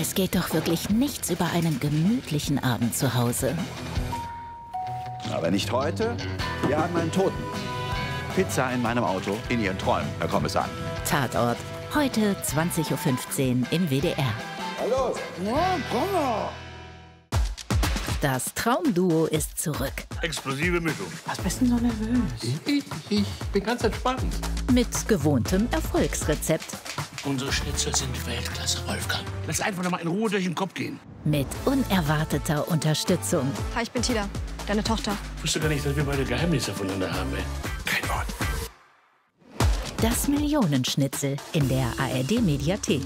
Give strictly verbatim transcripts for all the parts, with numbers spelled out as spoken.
Es geht doch wirklich nichts über einen gemütlichen Abend zu Hause. Aber nicht heute. Wir haben einen Toten. Pizza in meinem Auto, in Ihren Träumen, Herr Kommissar. Tatort. Heute zwanzig Uhr fünfzehn im W D R. Hallo. Ja, komm mal. Das Traumduo ist zurück. Explosive Mischung. Was bist denn so nervös? Ich, ich bin ganz entspannt. Mit gewohntem Erfolgsrezept. Unsere Schnitzel sind Weltklasse, Wolfgang. Lass einfach noch mal in Ruhe durch den Kopf gehen. Mit unerwarteter Unterstützung. Hi, ich bin Tida, deine Tochter. Ich wusste gar nicht, dass wir beide Geheimnisse voneinander haben, ey. Kein Wort. Das Millionenschnitzel in der A R D-Mediathek.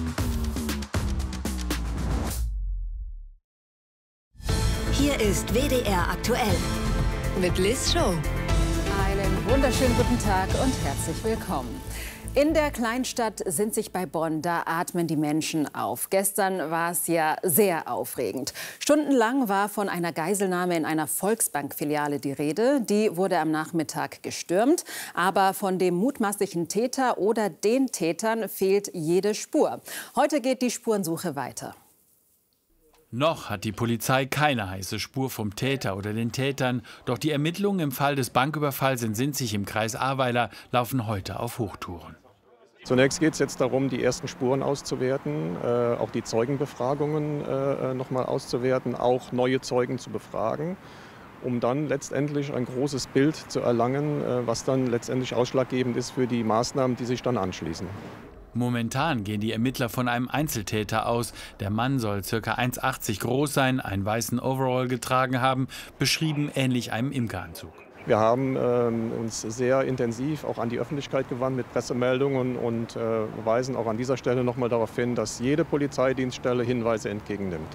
Hier ist W D R aktuell mit Liz Show. Einen wunderschönen guten Tag und herzlich willkommen. In der Kleinstadt sind sich bei Bonn, da atmen die Menschen auf. Gestern war es ja sehr aufregend. Stundenlang war von einer Geiselnahme in einer Volksbank-Filiale die Rede. Die wurde am Nachmittag gestürmt. Aber von dem mutmaßlichen Täter oder den Tätern fehlt jede Spur. Heute geht die Spurensuche weiter. Noch hat die Polizei keine heiße Spur vom Täter oder den Tätern. Doch die Ermittlungen im Fall des Banküberfalls in Sinzig im Kreis Ahrweiler laufen heute auf Hochtouren. Zunächst geht es jetzt darum, die ersten Spuren auszuwerten, äh, auch die Zeugenbefragungen äh, noch mal auszuwerten, auch neue Zeugen zu befragen, um dann letztendlich ein großes Bild zu erlangen, äh, was dann letztendlich ausschlaggebend ist für die Maßnahmen, die sich dann anschließen. Momentan gehen die Ermittler von einem Einzeltäter aus. Der Mann soll ca. eins Komma achtzig groß sein, einen weißen Overall getragen haben, beschrieben ähnlich einem Imkeranzug. Wir haben ähm, uns sehr intensiv auch an die Öffentlichkeit gewandt mit Pressemeldungen und äh, weisen auch an dieser Stelle noch mal darauf hin, dass jede Polizeidienststelle Hinweise entgegennimmt.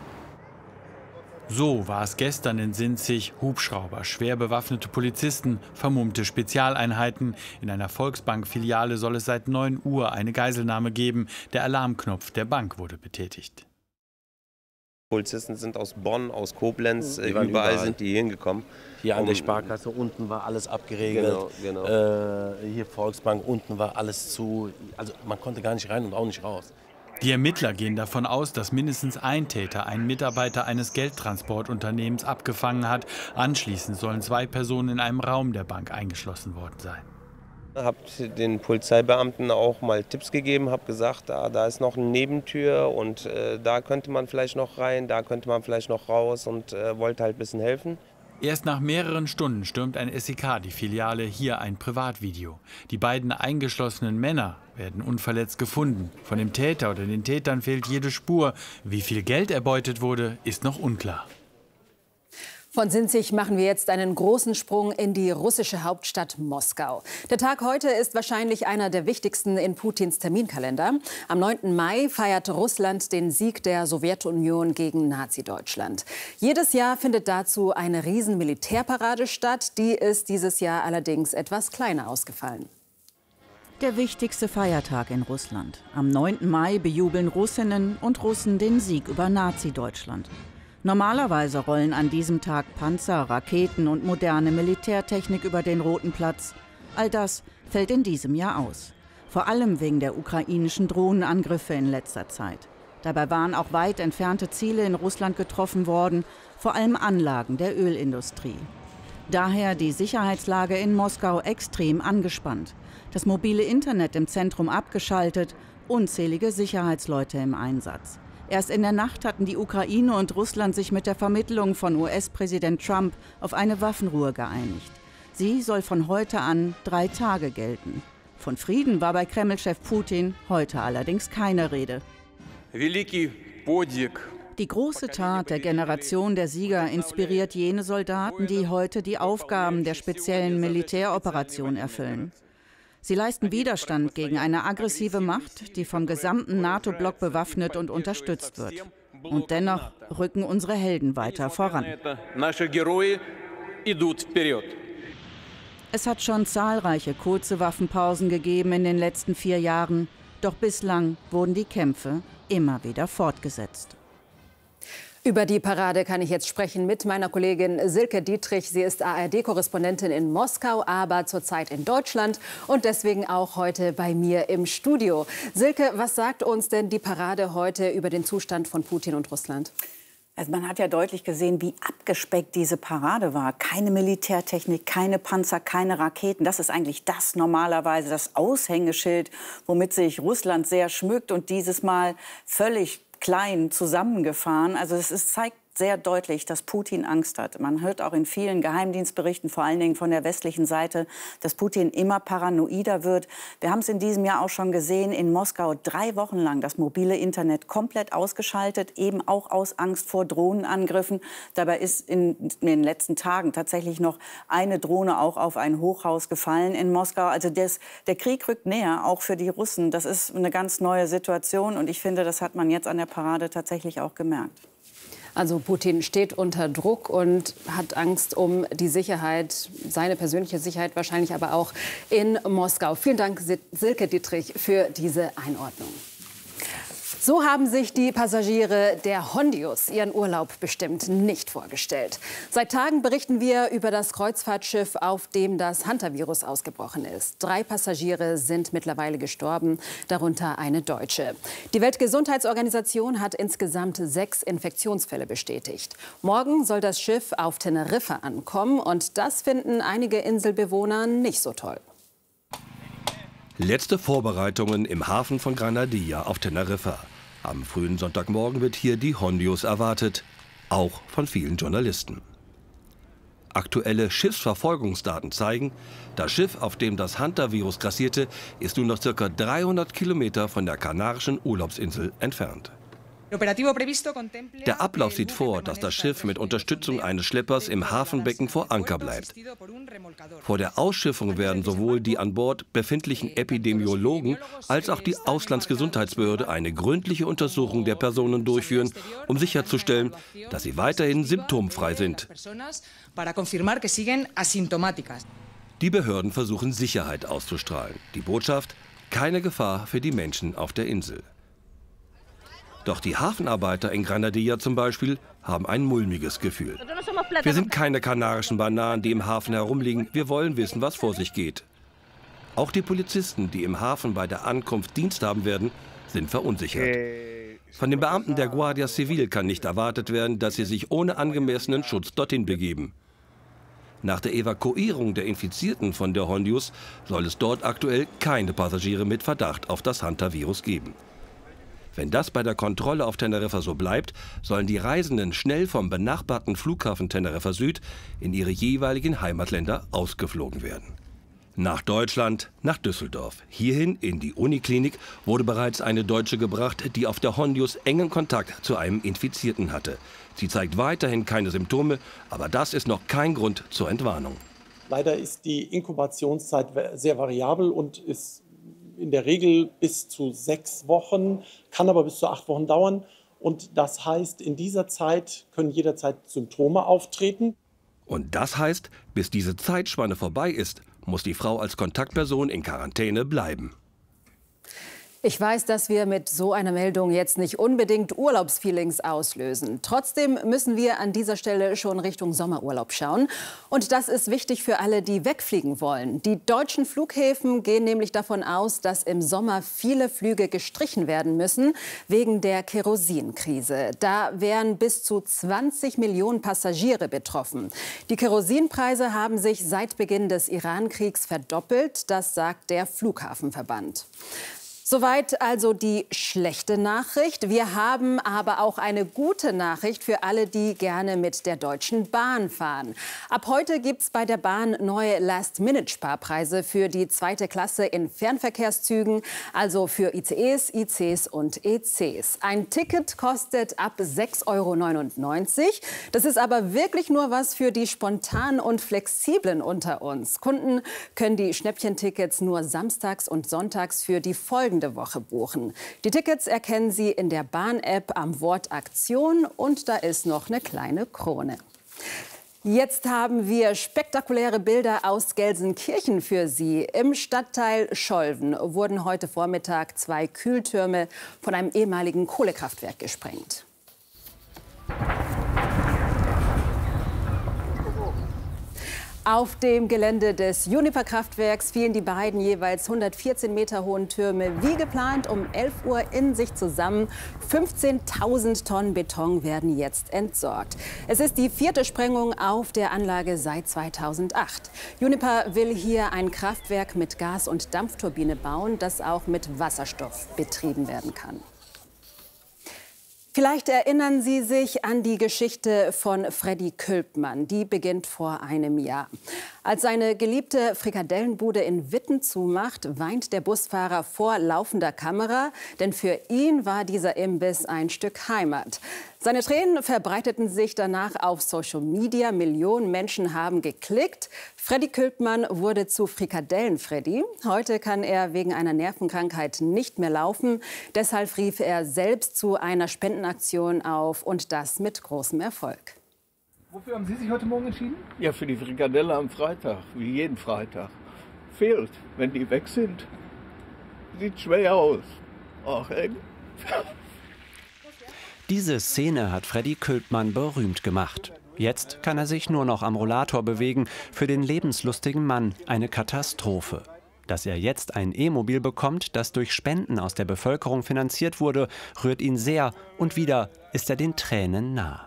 So war es gestern in Sinzig. Hubschrauber, schwer bewaffnete Polizisten, vermummte Spezialeinheiten. In einer Volksbank-Filiale soll es seit neun Uhr eine Geiselnahme geben. Der Alarmknopf der Bank wurde betätigt. Polizisten sind aus Bonn, aus Koblenz, überall, überall sind die hingekommen. Hier an der Sparkasse unten war alles abgeregelt. Genau, genau. Äh, hier Volksbank unten war alles zu. Also man konnte gar nicht rein und auch nicht raus. Die Ermittler gehen davon aus, dass mindestens ein Täter einen Mitarbeiter eines Geldtransportunternehmens abgefangen hat. Anschließend sollen zwei Personen in einem Raum der Bank eingeschlossen worden sein. Ich habe den Polizeibeamten auch mal Tipps gegeben, habe gesagt, da, da ist noch eine Nebentür und äh, da könnte man vielleicht noch rein, da könnte man vielleicht noch raus und äh, wollte halt ein bisschen helfen. Erst nach mehreren Stunden stürmt ein S E K die Filiale, hier ein Privatvideo. Die beiden eingeschlossenen Männer werden unverletzt gefunden. Von dem Täter oder den Tätern fehlt jede Spur. Wie viel Geld erbeutet wurde, ist noch unklar. Von Sinzig machen wir jetzt einen großen Sprung in die russische Hauptstadt Moskau. Der Tag heute ist wahrscheinlich einer der wichtigsten in Putins Terminkalender. Am neunten Mai feiert Russland den Sieg der Sowjetunion gegen Nazi-Deutschland. Jedes Jahr findet dazu eine riesen Militärparade statt. Die ist dieses Jahr allerdings etwas kleiner ausgefallen. Der wichtigste Feiertag in Russland. Am neunten Mai bejubeln Russinnen und Russen den Sieg über Nazi-Deutschland. Normalerweise rollen an diesem Tag Panzer, Raketen und moderne Militärtechnik über den Roten Platz. All das fällt in diesem Jahr aus. Vor allem wegen der ukrainischen Drohnenangriffe in letzter Zeit. Dabei waren auch weit entfernte Ziele in Russland getroffen worden, vor allem Anlagen der Ölindustrie. Daher die Sicherheitslage in Moskau extrem angespannt. Das mobile Internet im Zentrum abgeschaltet, unzählige Sicherheitsleute im Einsatz. Erst in der Nacht hatten die Ukraine und Russland sich mit der Vermittlung von U S-Präsident Trump auf eine Waffenruhe geeinigt. Sie soll von heute an drei Tage gelten. Von Frieden war bei Kreml-Chef Putin heute allerdings keine Rede. Die große Tat der Generation der Sieger inspiriert jene Soldaten, die heute die Aufgaben der speziellen Militäroperation erfüllen. Sie leisten Widerstand gegen eine aggressive Macht, die vom gesamten NATO-Block bewaffnet und unterstützt wird. Und dennoch rücken unsere Helden weiter voran. Es hat schon zahlreiche kurze Waffenpausen gegeben in den letzten vier Jahren, doch bislang wurden die Kämpfe immer wieder fortgesetzt. Über die Parade kann ich jetzt sprechen mit meiner Kollegin Silke Dietrich. Sie ist A R D-Korrespondentin in Moskau, aber zurzeit in Deutschland und deswegen auch heute bei mir im Studio. Silke, was sagt uns denn die Parade heute über den Zustand von Putin und Russland? Also man hat ja deutlich gesehen, wie abgespeckt diese Parade war. Keine Militärtechnik, keine Panzer, keine Raketen. Das ist eigentlich das normalerweise, das Aushängeschild, womit sich Russland sehr schmückt und dieses Mal völlig klein zusammengefahren. Also es ist, zeigt sehr deutlich, dass Putin Angst hat. Man hört auch in vielen Geheimdienstberichten, vor allen Dingen von der westlichen Seite, dass Putin immer paranoider wird. Wir haben es in diesem Jahr auch schon gesehen, in Moskau drei Wochen lang das mobile Internet komplett ausgeschaltet, eben auch aus Angst vor Drohnenangriffen. Dabei ist in, in den letzten Tagen tatsächlich noch eine Drohne auch auf ein Hochhaus gefallen in Moskau. Also das, der Krieg rückt näher, auch für die Russen. Das ist eine ganz neue Situation und ich finde, das hat man jetzt an der Parade tatsächlich auch gemerkt. Also Putin steht unter Druck und hat Angst um die Sicherheit, seine persönliche Sicherheit wahrscheinlich, aber auch in Moskau. Vielen Dank, Silke Dietrich, für diese Einordnung. So haben sich die Passagiere der Hondius ihren Urlaub bestimmt nicht vorgestellt. Seit Tagen berichten wir über das Kreuzfahrtschiff, auf dem das Hantavirus ausgebrochen ist. Drei Passagiere sind mittlerweile gestorben, darunter eine Deutsche. Die Weltgesundheitsorganisation hat insgesamt sechs Infektionsfälle bestätigt. Morgen soll das Schiff auf Teneriffa ankommen und das finden einige Inselbewohner nicht so toll. Letzte Vorbereitungen im Hafen von Granadilla auf Teneriffa. Am frühen Sonntagmorgen wird hier die Hondius erwartet, auch von vielen Journalisten. Aktuelle Schiffsverfolgungsdaten zeigen, das Schiff, auf dem das Hantavirus grassierte, ist nun noch ca. dreihundert Kilometer von der kanarischen Urlaubsinsel entfernt. Der Ablauf sieht vor, dass das Schiff mit Unterstützung eines Schleppers im Hafenbecken vor Anker bleibt. Vor der Ausschiffung werden sowohl die an Bord befindlichen Epidemiologen als auch die Auslandsgesundheitsbehörde eine gründliche Untersuchung der Personen durchführen, um sicherzustellen, dass sie weiterhin symptomfrei sind. Die Behörden versuchen Sicherheit auszustrahlen. Die Botschaft: keine Gefahr für die Menschen auf der Insel. Doch die Hafenarbeiter in Granadilla zum Beispiel haben ein mulmiges Gefühl. Wir sind keine kanarischen Bananen, die im Hafen herumliegen. Wir wollen wissen, was vor sich geht. Auch die Polizisten, die im Hafen bei der Ankunft Dienst haben werden, sind verunsichert. Von den Beamten der Guardia Civil kann nicht erwartet werden, dass sie sich ohne angemessenen Schutz dorthin begeben. Nach der Evakuierung der Infizierten von der Hondius soll es dort aktuell keine Passagiere mit Verdacht auf das Hantavirus geben. Wenn das bei der Kontrolle auf Teneriffa so bleibt, sollen die Reisenden schnell vom benachbarten Flughafen Teneriffa Süd in ihre jeweiligen Heimatländer ausgeflogen werden. Nach Deutschland, nach Düsseldorf. Hierhin in die Uniklinik wurde bereits eine Deutsche gebracht, die auf der Hondius engen Kontakt zu einem Infizierten hatte. Sie zeigt weiterhin keine Symptome, aber das ist noch kein Grund zur Entwarnung. Leider ist die Inkubationszeit sehr variabel und ist in der Regel bis zu sechs Wochen, kann aber bis zu acht Wochen dauern. Und das heißt, in dieser Zeit können jederzeit Symptome auftreten. Und das heißt, bis diese Zeitspanne vorbei ist, muss die Frau als Kontaktperson in Quarantäne bleiben. Ich weiß, dass wir mit so einer Meldung jetzt nicht unbedingt Urlaubsfeelings auslösen. Trotzdem müssen wir an dieser Stelle schon Richtung Sommerurlaub schauen. Und das ist wichtig für alle, die wegfliegen wollen. Die deutschen Flughäfen gehen nämlich davon aus, dass im Sommer viele Flüge gestrichen werden müssen wegen der Kerosinkrise. Da wären bis zu zwanzig Millionen Passagiere betroffen. Die Kerosinpreise haben sich seit Beginn des Iran-Kriegs verdoppelt. Das sagt der Flughafenverband. Soweit also die schlechte Nachricht. Wir haben aber auch eine gute Nachricht für alle, die gerne mit der Deutschen Bahn fahren. Ab heute gibt es bei der Bahn neue Last-Minute-Sparpreise für die zweite Klasse in Fernverkehrszügen, also für I C Es, I Cs und E Cs. Ein Ticket kostet ab sechs Euro neunundneunzig. Das ist aber wirklich nur was für die Spontanen und Flexiblen unter uns. Kunden können die Schnäppchentickets nur samstags und sonntags für die folgende Woche buchen. Die Tickets erkennen Sie in der Bahn-App am Wort Aktion und da ist noch eine kleine Krone. Jetzt haben wir spektakuläre Bilder aus Gelsenkirchen für Sie. Im Stadtteil Scholven wurden heute Vormittag zwei Kühltürme von einem ehemaligen Kohlekraftwerk gesprengt. Auf dem Gelände des Juniper-Kraftwerks fielen die beiden jeweils hundertvierzehn Meter hohen Türme wie geplant um elf Uhr in sich zusammen. fünfzehntausend Tonnen Beton werden jetzt entsorgt. Es ist die vierte Sprengung auf der Anlage seit zweitausendacht. Juniper will hier ein Kraftwerk mit Gas- und Dampfturbine bauen, das auch mit Wasserstoff betrieben werden kann. Vielleicht erinnern Sie sich an die Geschichte von Freddy Külpmann. Die beginnt vor einem Jahr. Als seine geliebte Frikadellenbude in Witten zumacht, weint der Busfahrer vor laufender Kamera. Denn für ihn war dieser Imbiss ein Stück Heimat. Seine Tränen verbreiteten sich danach auf Social Media. Millionen Menschen haben geklickt. Freddy Külpmann wurde zu Frikadellen-Freddy. Heute kann er wegen einer Nervenkrankheit nicht mehr laufen. Deshalb rief er selbst zu einer Spendenaktion auf und das mit großem Erfolg. Wofür haben Sie sich heute Morgen entschieden? Ja, für die Frikadelle am Freitag, wie jeden Freitag. Fehlt, wenn die weg sind. Sieht schwer aus. Ach, ey. Diese Szene hat Freddy Külpmann berühmt gemacht. Jetzt kann er sich nur noch am Rollator bewegen. Für den lebenslustigen Mann eine Katastrophe. Dass er jetzt ein E-Mobil bekommt, das durch Spenden aus der Bevölkerung finanziert wurde, rührt ihn sehr. Und wieder ist er den Tränen nah.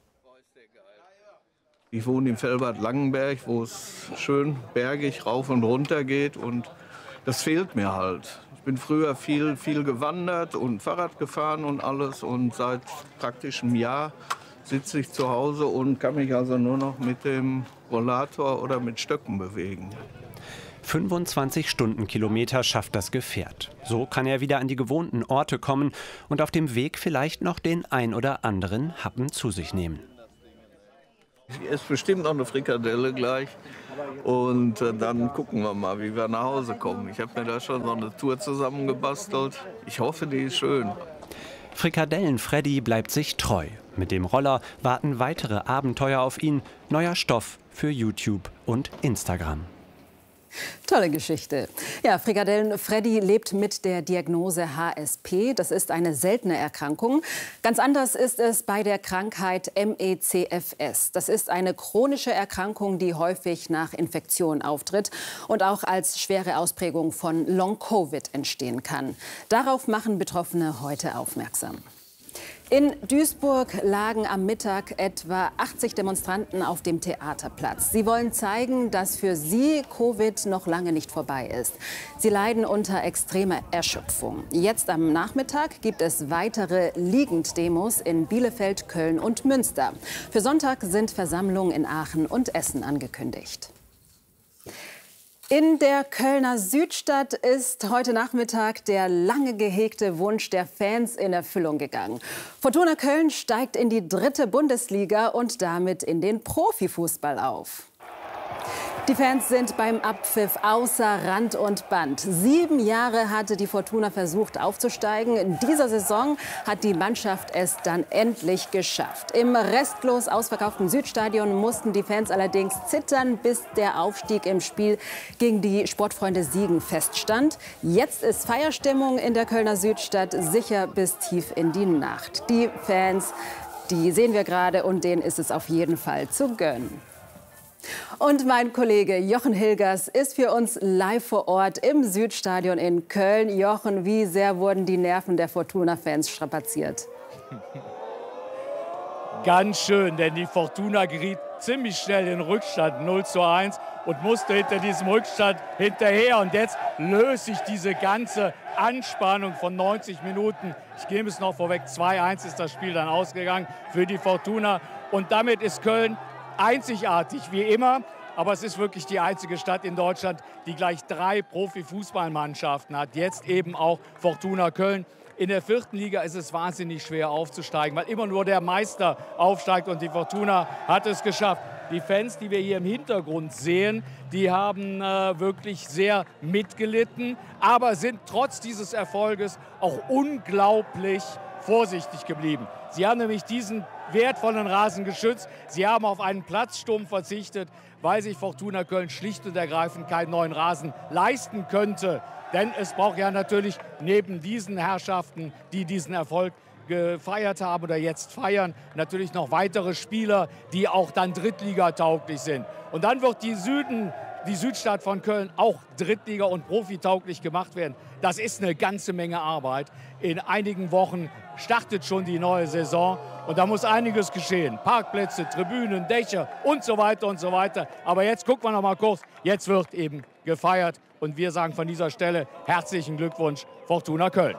Ich wohne in Velbad Langenberg, wo es schön bergig rauf und runter geht. Und das fehlt mir halt. Ich bin früher viel, viel gewandert und Fahrrad gefahren und alles. Und seit praktisch einem Jahr sitze ich zu Hause und kann mich also nur noch mit dem Rollator oder mit Stöcken bewegen. fünfundzwanzig Stundenkilometer schafft das Gefährt. So kann er wieder an die gewohnten Orte kommen und auf dem Weg vielleicht noch den ein oder anderen Happen zu sich nehmen. Ich esse bestimmt noch eine Frikadelle gleich und äh, dann gucken wir mal, wie wir nach Hause kommen. Ich habe mir da schon so eine Tour zusammengebastelt. Ich hoffe, die ist schön. Frikadellen-Freddy bleibt sich treu. Mit dem Roller warten weitere Abenteuer auf ihn. Neuer Stoff für YouTube und Instagram. Tolle Geschichte. Ja, Frikadellen-Freddy lebt mit der Diagnose H S P. Das ist eine seltene Erkrankung. Ganz anders ist es bei der Krankheit M E C F S. Das ist eine chronische Erkrankung, die häufig nach Infektion auftritt und auch als schwere Ausprägung von Long-Covid entstehen kann. Darauf machen Betroffene heute aufmerksam. In Duisburg lagen am Mittag etwa achtzig Demonstranten auf dem Theaterplatz. Sie wollen zeigen, dass für sie Covid noch lange nicht vorbei ist. Sie leiden unter extremer Erschöpfung. Jetzt am Nachmittag gibt es weitere Liegenddemos in Bielefeld, Köln und Münster. Für Sonntag sind Versammlungen in Aachen und Essen angekündigt. In der Kölner Südstadt ist heute Nachmittag der lange gehegte Wunsch der Fans in Erfüllung gegangen. Fortuna Köln steigt in die dritte Bundesliga und damit in den Profifußball auf. Die Fans sind beim Abpfiff außer Rand und Band. Sieben Jahre hatte die Fortuna versucht aufzusteigen. In dieser Saison hat die Mannschaft es dann endlich geschafft. Im restlos ausverkauften Südstadion mussten die Fans allerdings zittern, bis der Aufstieg im Spiel gegen die Sportfreunde Siegen feststand. Jetzt ist Feierstimmung in der Kölner Südstadt, sicher bis tief in die Nacht. Die Fans, die sehen wir gerade und denen ist es auf jeden Fall zu gönnen. Und mein Kollege Jochen Hilgers ist für uns live vor Ort im Südstadion in Köln. Jochen, wie sehr wurden die Nerven der Fortuna-Fans strapaziert? Ganz schön, denn die Fortuna geriet ziemlich schnell in Rückstand, null zu eins, und musste hinter diesem Rückstand hinterher. Und jetzt löst sich diese ganze Anspannung von neunzig Minuten. Ich gebe es noch vorweg, zwei eins ist das Spiel dann ausgegangen für die Fortuna. Und damit ist Köln einzigartig wie immer, aber es ist wirklich die einzige Stadt in Deutschland, die gleich drei Profifußballmannschaften hat. Jetzt eben auch Fortuna Köln. In der vierten Liga ist es wahnsinnig schwer aufzusteigen, weil immer nur der Meister aufsteigt, und die Fortuna hat es geschafft. Die Fans, die wir hier im Hintergrund sehen, die haben äh, wirklich sehr mitgelitten, aber sind trotz dieses Erfolges auch unglaublich vorsichtig geblieben. Sie haben nämlich diesen wertvollen Rasen geschützt. Sie haben auf einen Platzsturm verzichtet, weil sich Fortuna Köln schlicht und ergreifend keinen neuen Rasen leisten könnte. Denn es braucht ja natürlich neben diesen Herrschaften, die diesen Erfolg gefeiert haben oder jetzt feiern. Natürlich noch weitere Spieler, die auch dann drittligatauglich sind. Und dann wird die Süden, die Südstadt von Köln auch Drittliga- und profitauglich gemacht werden. Das ist eine ganze Menge Arbeit. In einigen Wochen startet schon die neue Saison und da muss einiges geschehen. Parkplätze, Tribünen, Dächer und so weiter und so weiter. Aber jetzt gucken wir noch mal kurz. Jetzt wird eben gefeiert und wir sagen von dieser Stelle herzlichen Glückwunsch, Fortuna Köln.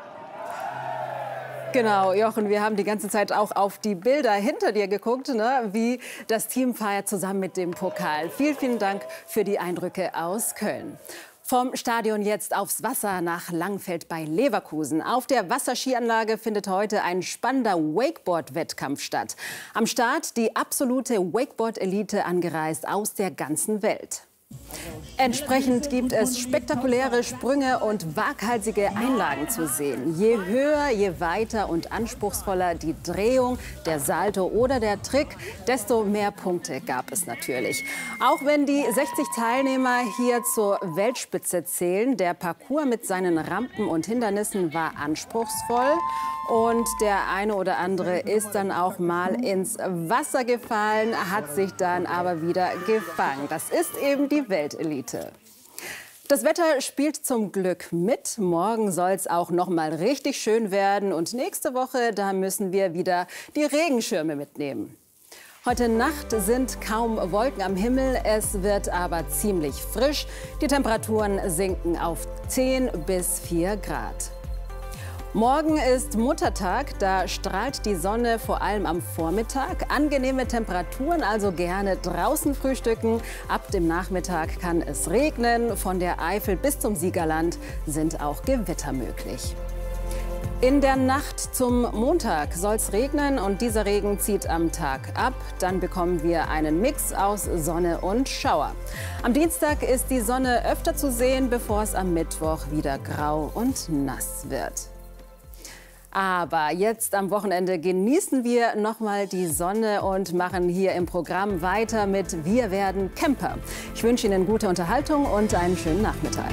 Genau, Jochen, wir haben die ganze Zeit auch auf die Bilder hinter dir geguckt, ne, wie das Team feiert zusammen mit dem Pokal. Vielen, vielen Dank für die Eindrücke aus Köln. Vom Stadion jetzt aufs Wasser nach Langfeld bei Leverkusen. Auf der Wasserskianlage findet heute ein spannender Wakeboard-Wettkampf statt. Am Start die absolute Wakeboard-Elite angereist aus der ganzen Welt. Entsprechend gibt es spektakuläre Sprünge und waghalsige Einlagen zu sehen. Je höher, je weiter und anspruchsvoller die Drehung, der Salto oder der Trick, desto mehr Punkte gab es natürlich. Auch wenn die sechzig Teilnehmer hier zur Weltspitze zählen, der Parcours mit seinen Rampen und Hindernissen war anspruchsvoll. Und der eine oder andere ist dann auch mal ins Wasser gefallen, hat sich dann aber wieder gefangen. Das ist eben die Weltelite. Das Wetter spielt zum Glück mit. Morgen soll es auch noch mal richtig schön werden. Und nächste Woche, da müssen wir wieder die Regenschirme mitnehmen. Heute Nacht sind kaum Wolken am Himmel, es wird aber ziemlich frisch. Die Temperaturen sinken auf zehn bis vier Grad. Morgen ist Muttertag, da strahlt die Sonne vor allem am Vormittag. Angenehme Temperaturen, also gerne draußen frühstücken. Ab dem Nachmittag kann es regnen. Von der Eifel bis zum Siegerland sind auch Gewitter möglich. In der Nacht zum Montag soll es regnen und dieser Regen zieht am Tag ab. Dann bekommen wir einen Mix aus Sonne und Schauer. Am Dienstag ist die Sonne öfter zu sehen, bevor es am Mittwoch wieder grau und nass wird. Aber jetzt am Wochenende genießen wir noch mal die Sonne und machen hier im Programm weiter mit Wir werden Camper. Ich wünsche Ihnen gute Unterhaltung und einen schönen Nachmittag.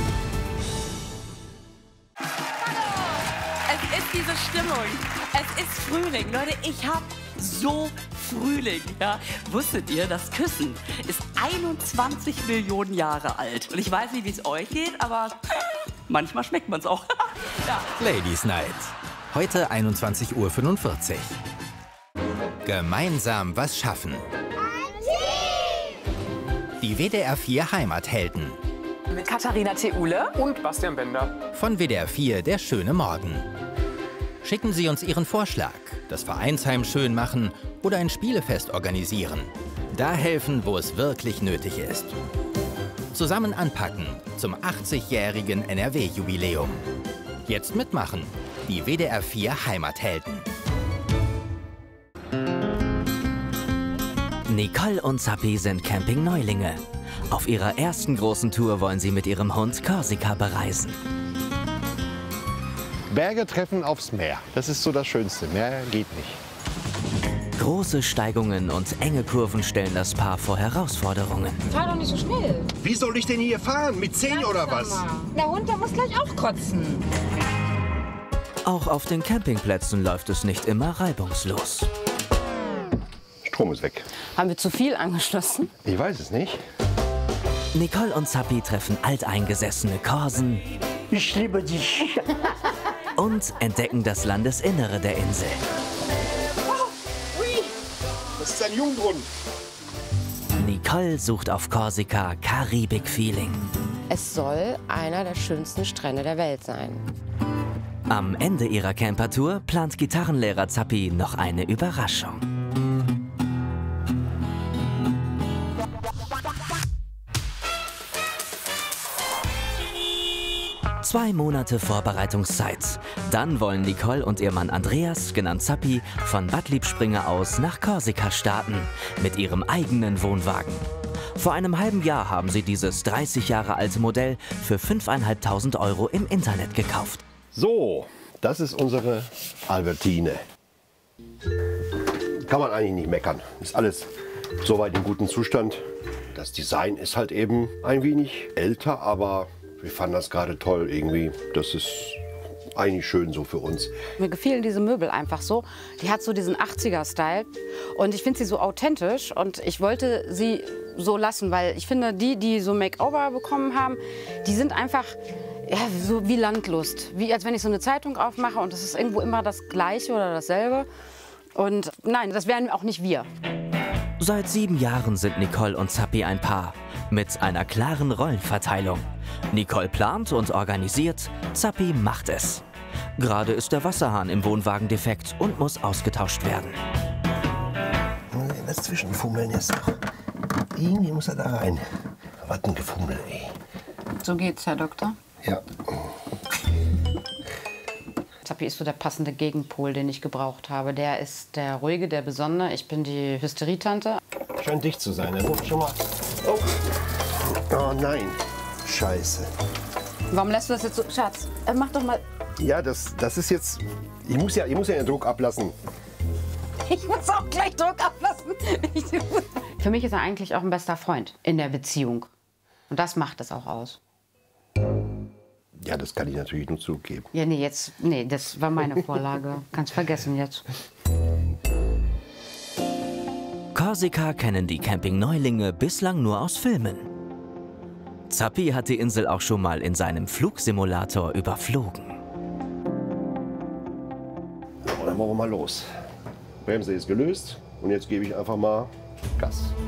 Es ist diese Stimmung. Es ist Frühling. Leute, ich habe so Frühling. Ja? Wusstet ihr, das Küssen ist einundzwanzig Millionen Jahre alt? Und ich weiß nicht, wie es euch geht, aber manchmal schmeckt man es auch. Ja. Ladies Night. Heute einundzwanzig Uhr fünfundvierzig. Gemeinsam was schaffen. Die W D R vier Heimathelden. Mit Katharina Theule und Bastian Bender. Von W D R vier Der schöne Morgen. Schicken Sie uns Ihren Vorschlag, das Vereinsheim schön machen oder ein Spielefest organisieren. Da helfen, wo es wirklich nötig ist. Zusammen anpacken zum achtzigjährigen N R W-Jubiläum. Jetzt mitmachen. Die W D R vier Heimathelden. Nicole und Zappi sind Camping-Neulinge. Auf ihrer ersten großen Tour wollen sie mit ihrem Hund Korsika bereisen. Berge treffen aufs Meer. Das ist so das Schönste. Mehr geht nicht. Große Steigungen und enge Kurven stellen das Paar vor Herausforderungen. Fahr doch nicht so schnell. Wie soll ich denn hier fahren? Mit zehn oder was? Der Hund, der muss gleich auch kotzen. Auch auf den Campingplätzen läuft es nicht immer reibungslos. Strom ist weg. Haben wir zu viel angeschlossen? Ich weiß es nicht. Nicole und Zappi treffen alteingesessene Korsen. Ich liebe dich. Und entdecken das Landesinnere der Insel. Oh, ui. Das ist ein Jungbrunnen. Nicole sucht auf Korsika Karibik-Feeling. Es soll einer der schönsten Strände der Welt sein. Am Ende ihrer Campertour plant Gitarrenlehrer Zappi noch eine Überraschung. Zwei Monate Vorbereitungszeit. Dann wollen Nicole und ihr Mann Andreas, genannt Zappi, von Bad Liebspringer aus nach Korsika starten. Mit ihrem eigenen Wohnwagen. Vor einem halben Jahr haben sie dieses dreißig Jahre alte Modell für fünftausendfünfhundert Euro im Internet gekauft. So, das ist unsere Albertine. Kann man eigentlich nicht meckern. Ist alles soweit in gutem Zustand. Das Design ist halt eben ein wenig älter, aber wir fanden das gerade toll irgendwie. Das ist eigentlich schön so für uns. Mir gefielen diese Möbel einfach so. Die hat so diesen achtziger-Style und ich finde sie so authentisch und ich wollte sie so lassen, weil ich finde, die, die so Makeover bekommen haben, die sind einfach ja, so wie Landlust. Wie als wenn ich so eine Zeitung aufmache und es ist irgendwo immer das Gleiche oder dasselbe. Und nein, das wären auch nicht wir. Seit sieben Jahren sind Nicole und Zappi ein Paar. Mit einer klaren Rollenverteilung. Nicole plant und organisiert, Zappi macht es. Gerade ist der Wasserhahn im Wohnwagen defekt und muss ausgetauscht werden. Dazwischen fummeln jetzt noch. Irgendwie muss er da rein. Was ein Gefummel, ey. So geht's, Herr Doktor. Ja. Zappi ist so der passende Gegenpol, den ich gebraucht habe. Der ist der Ruhige, der Besondere. Ich bin die Hysterietante. Scheint dicht zu sein. Er ruft schon mal. Oh. Oh nein. Scheiße. Warum lässt du das jetzt so? Schatz, äh, mach doch mal. Ja, das, das ist jetzt. Ich muss ja, ich muss ja den Druck ablassen. Ich muss auch gleich Druck ablassen. Für mich ist er eigentlich auch ein bester Freund in der Beziehung. Und das macht es auch aus. Ja, das kann ich natürlich nur zugeben. Ja, nee, jetzt. Nee, das war meine Vorlage. Kannst vergessen jetzt. Korsika kennen die Camping-Neulinge bislang nur aus Filmen. Zappi hat die Insel auch schon mal in seinem Flugsimulator überflogen. So, dann machen wir mal los. Bremse ist gelöst und jetzt gebe ich einfach mal Gas.